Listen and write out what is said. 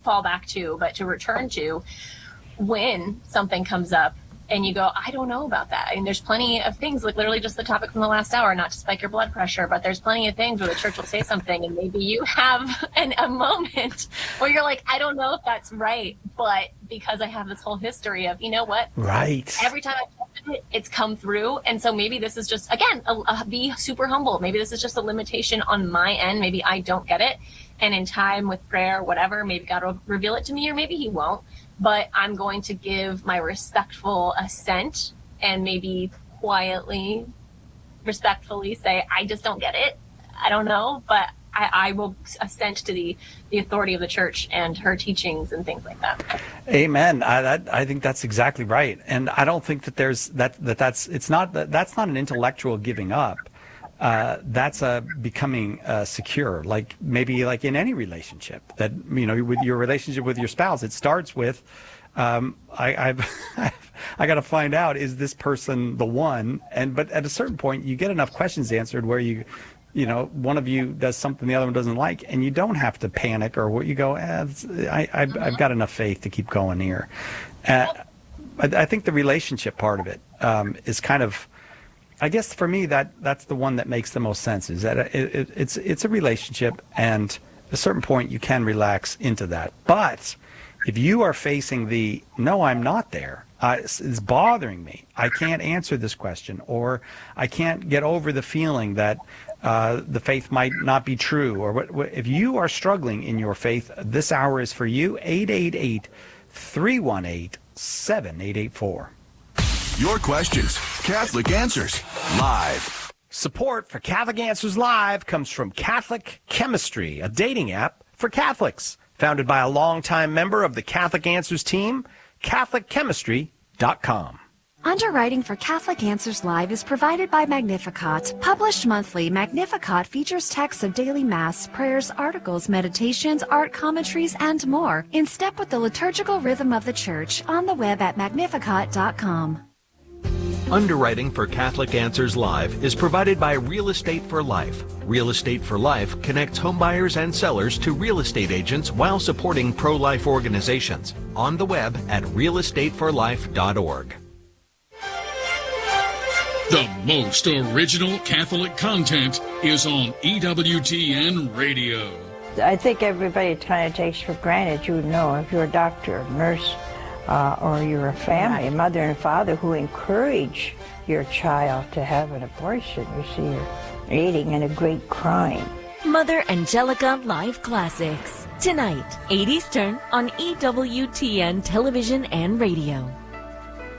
fall back to, but to return to when something comes up and you go, I don't know about that. I mean, there's plenty of things, like literally just the topic from the last hour, not to spike your blood pressure, but there's plenty of things where the church will say something and maybe you have a moment where you're like, I don't know if that's right, but because I have this whole history of, you know what? Right. Every time I've tested it, it's come through. And so maybe this is just, again, be super humble. Maybe this is just a limitation on my end. Maybe I don't get it. And in time with prayer, whatever, maybe God will reveal it to me or maybe he won't. But I'm going to give my respectful assent and maybe quietly, respectfully say, I just don't get it. I don't know, but I will assent to the authority of the church and her teachings and things like that. Amen. I think that's exactly right. And I don't think that that's not an intellectual giving up. That's a becoming secure, like maybe like in any relationship that, you know, with your relationship with your spouse, it starts with, I got to find out, is this person the one? But at a certain point you get enough questions answered where you know, one of you does something the other one doesn't like, and you don't have to panic or what you go, I've got enough faith to keep going here. I think the relationship part of it is kind of, I guess for me, that's the one that makes the most sense, is that it's a relationship, and at a certain point you can relax into that. But if you are facing the, no, I'm not there, it's bothering me, I can't answer this question, or I can't get over the feeling that the faith might not be true, or what, if you are struggling in your faith, this hour is for you. 888-318-7884. Your questions, Catholic Answers Live. Support for Catholic Answers Live comes from Catholic Chemistry, a dating app for Catholics. Founded by a longtime member of the Catholic Answers team, CatholicChemistry.com. Underwriting for Catholic Answers Live is provided by Magnificat. Published monthly, Magnificat features texts of daily Mass, prayers, articles, meditations, art commentaries, and more, in step with the liturgical rhythm of the Church, on the web at Magnificat.com. Underwriting for Catholic Answers Live is provided by Real Estate for Life. Real Estate for Life connects homebuyers and sellers to real estate agents while supporting pro-life organizations. On the web at realestateforlife.org. The most original Catholic content is on EWTN Radio. I think everybody kind of takes for granted, you know, if you're a doctor, a nurse, or you're a family, a mother and father who encourage your child to have an abortion. You see, you're aiding in a great crime. Mother Angelica Live Classics. Tonight, 8 Eastern on EWTN Television and Radio.